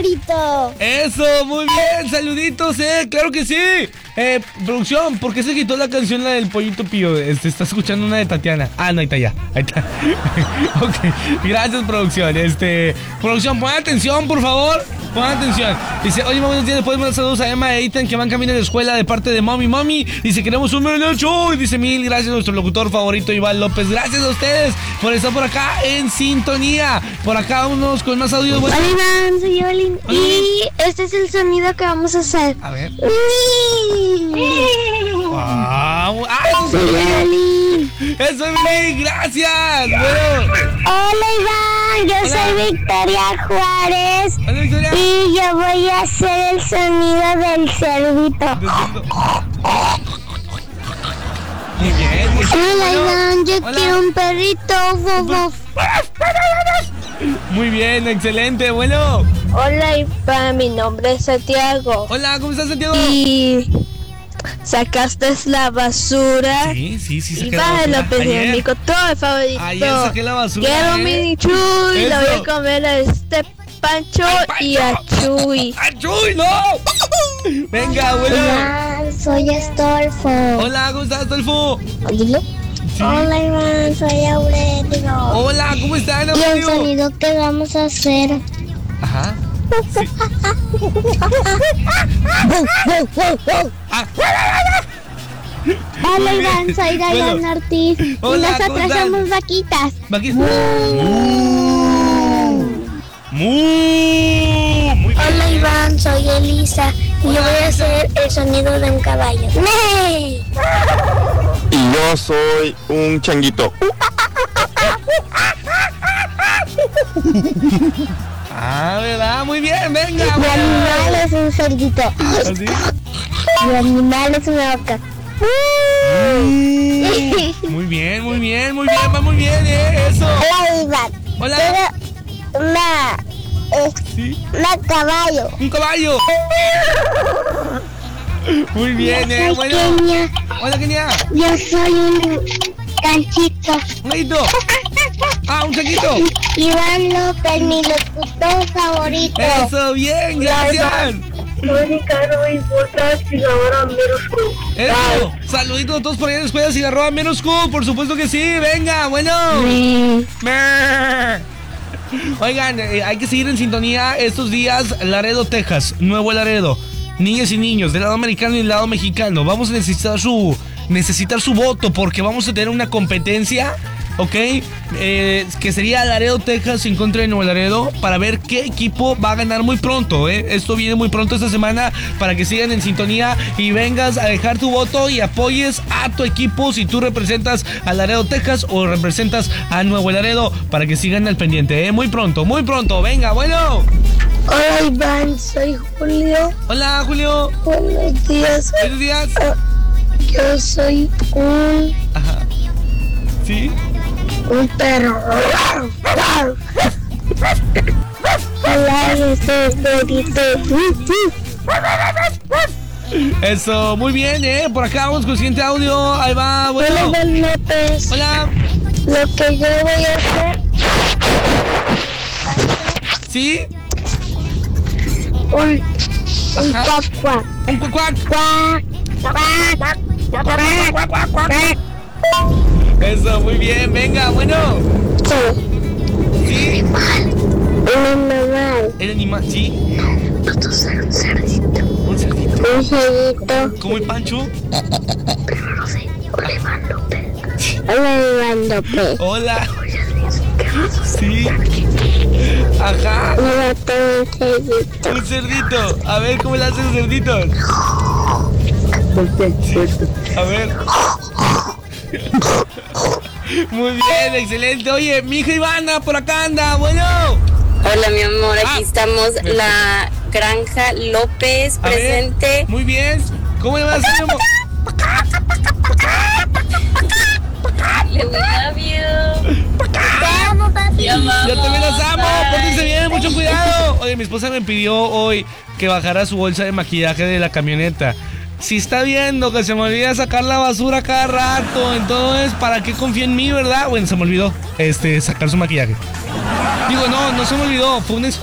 favorito. Eso, muy bien, saluditos, claro que sí. Producción, ¿por qué se quitó la canción, la del Pollito Pío? Está escuchando una de Tatiana. Ah, no, ahí está ya, ahí está. Ok, gracias, producción. Producción, pongan atención, por favor. Pongan atención. Dice, oye, buenos días, después mandar saludos a Emma e Ethan que van camino a la escuela de parte de Mami. Dice, queremos un menacho. Y dice, mil gracias a nuestro locutor favorito, Iván López. Gracias a ustedes por estar por acá en sintonía. Por acá unos con más audio. Hola, Iván, soy Evelyn. Y este es el sonido que vamos a hacer. A ver. Wow. ¡Ay, soy Evelyn! ¡Eso, Evelyn! ¡Gracias! Bueno. Hola, Iván, yo soy Victoria Juárez. Hola, Victoria. Y yo voy a hacer el sonido del cerdito. Muy bien. Hola, Iván, yo quiero un perrito. Muy bien, excelente, bueno. Hola, Iván, mi nombre es Santiago. Hola, ¿cómo estás, Santiago? Y sacaste la basura. Sí, saqué Iván la basura. López, mi control favorito. Ayer saqué la basura. Quiero mi Chuy, y lo voy a comer a Pancho y a Chuy. ¡A Chuy, no! Venga, bueno. Hola, soy Astolfo. Hola, ¿cómo estás, Astolfo? ¿Dilo? Sí. Hola, Iván, soy Aurelio. Hola, ¿cómo están, Aurelio? Y el sonido que vamos a hacer. Ajá. Sí. Hola, Iván, soy Dayan Ortiz. Hola, y nosotros somos vaquitas. Hola, Iván, soy Elisa. Y yo voy a hacer el sonido de un caballo. ¡Nee! Y yo soy un changuito. Ah, ¿verdad? Muy bien, venga. Mi animal es un cerdito. ¿Así? Mi animal es una vaca. Muy bien, va muy bien, eso. Hola, Iván. Hola. Un caballo. Un caballo. Muy bien, bueno. Kenia. Hola, Kenia. Yo soy un ganchito. Un gallito. Ah, un changuito. Iván López, mi locutor favorito. Eso, bien, gracias. Soy Ricardo y Botas y ahora Meroscu. Eso, saluditos a todos por allá en la escuela Cigarroa Meroscu, por supuesto que sí, venga, bueno. Oigan, hay que seguir en sintonía estos días. Laredo, Texas, Nuevo Laredo. Niñas y niños del lado americano y del lado mexicano, vamos a necesitar su voto porque vamos a tener una competencia, ¿ok? Que sería Laredo, Texas en contra de Nuevo Laredo para ver qué equipo va a ganar muy pronto, Esto viene muy pronto esta semana para que sigan en sintonía y vengas a dejar tu voto y apoyes a tu equipo si tú representas a Laredo, Texas o representas a Nuevo Laredo para que sigan al pendiente, Muy pronto, venga, bueno. Hola, Iván, soy Julio. Hola, Julio. Buenos días. Buenos días. Yo soy un... Ajá. ¿Sí? Un perro. Hola, yo soy Perito. Eso, muy bien, Por acá vamos con el siguiente audio. Ahí va, bueno. Hola, Iván López. Hola. Lo que yo voy a hacer... ¿Sí? Un cuac. Un cuac. Eso, muy bien, venga, bueno. ¿Sí? Un animal. ¿El animal? ¿Sí? Puedo ser un cerdito. ¿Un cerdito? Un cerdito. ¿Como el Pancho? Pero no sé. Hola, Iván López. Hola, Iván López. Hola. Sí. Ajá. Hola, tengo un cerdito. Un cerdito. A ver, ¿cómo le hacen los cerditos? A ver. Muy bien, excelente. Oye, mi hija Ivana por acá anda, bueno. Hola, mi amor, aquí estamos, la Granja López A presente. Ver, muy bien. ¿Cómo le vas a hacer, mi amor? Le love you. Te amo, papi. Yo también las amo, pórtense bien, mucho cuidado. Oye, mi esposa me pidió hoy que bajara su bolsa de maquillaje de la camioneta. Si está viendo que se me olvida sacar la basura cada rato, entonces, ¿para qué confía en mí, verdad? Bueno, se me olvidó sacar su maquillaje. Digo, no se me olvidó, fue una excusa.